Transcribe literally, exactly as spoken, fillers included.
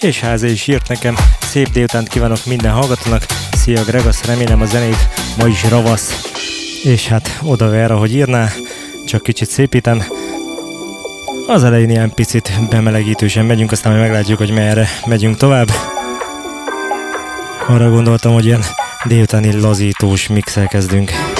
és Háza is írt nekem. Szép délutánt kívánok minden hallgatónak. Szia Gregasz, remélem a zenét ma is ravasz. És hát odaver, ahogy írná, csak kicsit szépítem. Az elején ilyen picit bemelegítősen megyünk, aztán majd meglátjuk, hogy merre megyünk tovább. Arra gondoltam, hogy ilyen délutáni lazítós mixel kezdünk.